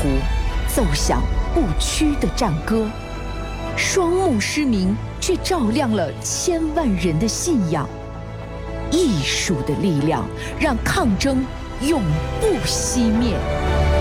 奏响不屈的战歌，双目失明却照亮了千万人的信仰。艺术的力量让抗争永不熄灭。